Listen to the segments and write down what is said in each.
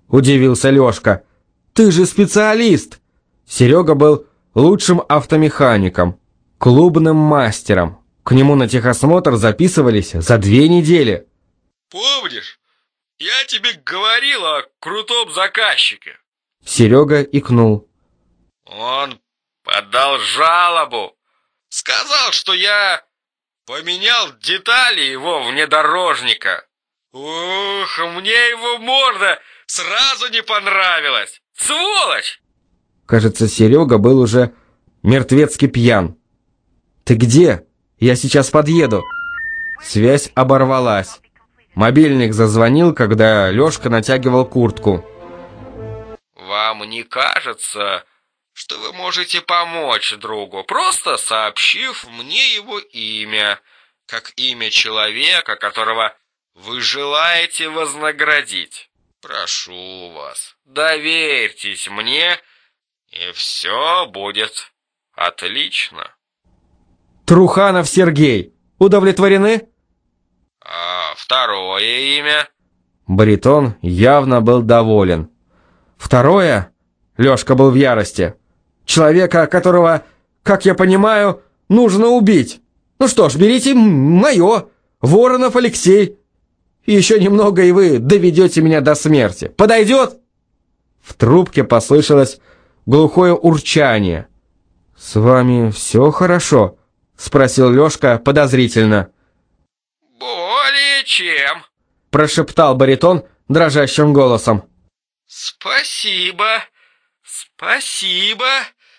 – удивился Лёшка. «Ты же специалист!» Серега был лучшим автомехаником, клубным мастером. К нему на техосмотр записывались за 2 недели. «Помнишь, я тебе говорил о крутом заказчике?» Серега икнул. «Он подал жалобу. Сказал, что я поменял детали его внедорожника. Ух, мне его морда сразу не понравилась. Сволочь!» Кажется, Серега был уже мертвецки пьян. «Ты где? Я сейчас подъеду». Связь оборвалась. Мобильник зазвонил, когда Лёшка натягивал куртку. «Вам не кажется, что вы можете помочь другу, просто сообщив мне его имя, как имя человека, которого вы желаете вознаградить? Прошу вас, доверьтесь мне, и все будет отлично». «Труханов Сергей. Удовлетворены?» «А второе имя?» Баритон явно был доволен. «Второе?» Лёшка был в ярости. «Человека, которого, как я понимаю, нужно убить. Ну что ж, берите моё. Воронов Алексей. Еще немного, и вы доведете меня до смерти. Подойдет?» В трубке послышалось глухое урчание. «С вами все хорошо?» — спросил Лёшка подозрительно. «Более чем», — прошептал баритон дрожащим голосом. «Спасибо, спасибо,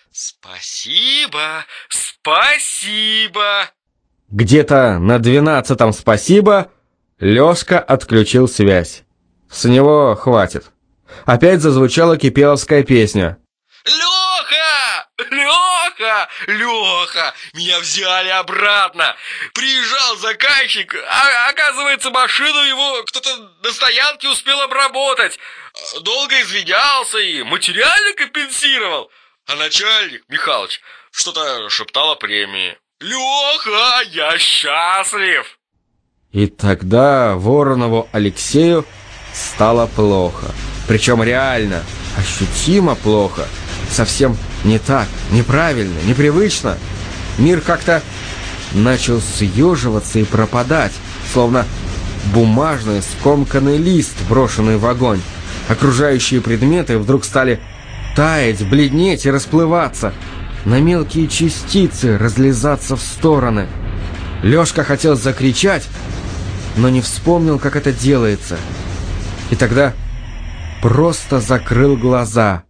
спасибо, спасибо». Где-то на 12-м «спасибо» Лёшка отключил связь. С него хватит. Опять зазвучала кипеловская песня. «Лёха! Лёха! Лёха! Меня взяли обратно! Приезжал заказчик, а оказывается, машину его кто-то на стоянке успел обработать. Долго извинялся и материально компенсировал. А начальник, Михалыч, что-то шептал о премии. Лёха, я счастлив!» И тогда Воронову Алексею стало плохо. Причем реально, ощутимо плохо. Совсем не так, неправильно, непривычно. Мир как-то начал съеживаться и пропадать, словно бумажный скомканный лист, брошенный в огонь. Окружающие предметы вдруг стали таять, бледнеть и расплываться, на мелкие частицы разлезаться в стороны. Лёшка хотел закричать, но не вспомнил, как это делается. И тогда просто закрыл глаза.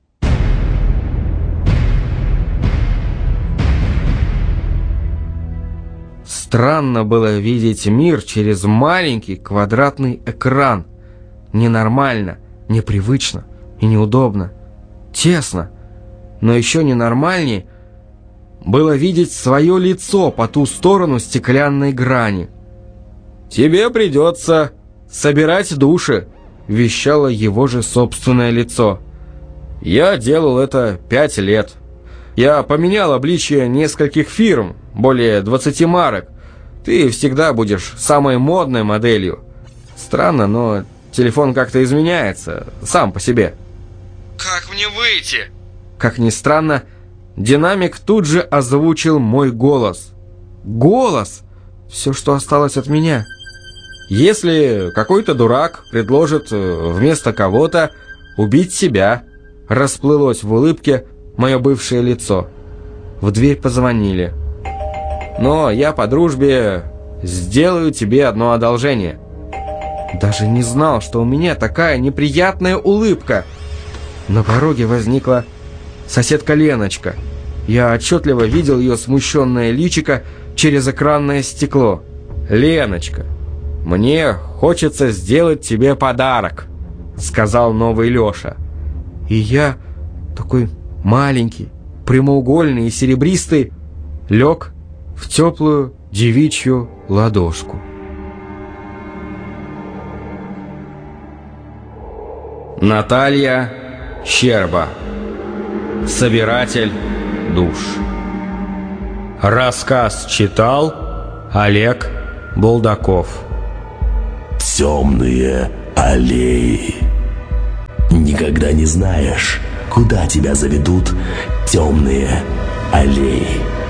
Странно было видеть мир через маленький квадратный экран. Ненормально, непривычно и неудобно. Тесно, но еще ненормальнее было видеть свое лицо по ту сторону стеклянной грани. «Тебе придется собирать души», — вещало его же собственное лицо. «Я делал это 5 лет. Я поменял обличие нескольких фирм, более 20 марок. Ты всегда будешь самой модной моделью. Странно, но телефон как-то изменяется, сам по себе». «Как мне выйти?» Как ни странно, динамик тут же озвучил мой голос. Голос! Все, что осталось от меня. «Если какой-то дурак предложит вместо кого-то убить себя», расплылось в улыбке мое бывшее лицо. В дверь позвонили. «Но я по дружбе сделаю тебе одно одолжение». Даже не знал, что у меня такая неприятная улыбка. На пороге возникла соседка Леночка. Я отчетливо видел ее смущенное личико через экранное стекло. «Леночка, мне хочется сделать тебе подарок», — сказал новый Леша. И я, такой маленький, прямоугольный и серебристый, лег в теплую девичью ладошку. Наталья Щерба. Собиратель душ. Рассказ читал Олег Булдаков. Темные аллеи. Никогда не знаешь, куда тебя заведут темные аллеи.